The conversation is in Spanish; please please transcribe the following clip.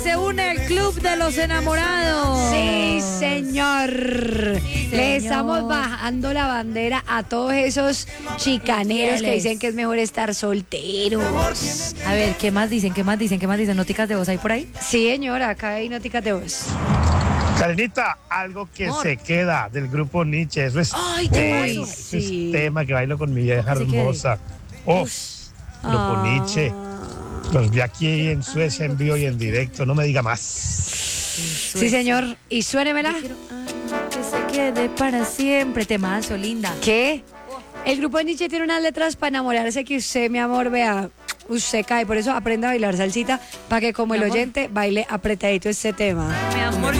Se une el Club de los Enamorados. Sí, señor. Le estamos bajando la bandera a todos esos chicaneros que dicen que es mejor estar solteros. A ver, ¿qué más dicen? ¿Qué más dicen? ¿Qué más dicen? ¿Noticas de voz hay por ahí? Sí, señora, acá hay noticas de voz. Karenita, algo que se queda del grupo Nietzsche, eso es, Ay, eso sí. es tema que bailo con mi vieja Se quede. hermosa. Grupo Nietzsche, los vi aquí en Suecia en vivo y en directo, no me diga más. Sí, señor. Y suénemela. Que se quede para siempre. Temazo, linda. ¿Qué? El grupo de Nietzsche tiene unas letras para enamorarse que usted, mi amor, vea, usted cae. Por eso aprenda a bailar salsita para que como el oyente baile apretadito este tema. Mi amor,